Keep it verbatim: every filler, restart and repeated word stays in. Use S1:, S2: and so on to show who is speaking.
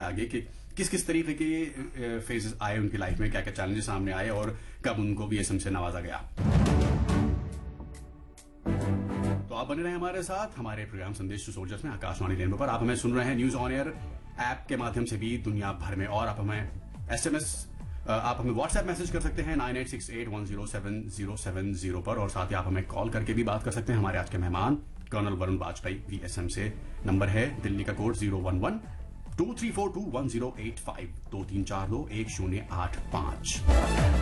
S1: आगे कि किस किस तरीके के फेजेस आए उनकी लाइफ में, क्या क्या चैलेंजेस सामने आए और कब उनको बीएसएम से नवाजा गया। तो आप बने रहे हमारे साथ हमारे प्रोग्राम संदेश टू सोल्जर्स में आकाशवाणी रेनबो पर। आप हमें सुन रहे हैं न्यूज ऑन एयर ऐप के माध्यम से भी दुनिया भर में, और आप हमें एसएमएस आप हमें व्हाट्सएप मैसेज कर सकते हैं nine eight six eight one zero seven zero seven zero पर, और साथ ही आप हमें कॉल करके भी बात कर सकते हैं। हमारे आज के मेहमान कर्नल वरुण वाजपेयी वीएसएम से। नंबर है दिल्ली का code zero one one two three four to one zero eight five, दो तीन चार दो एक शून्य आठ पांच।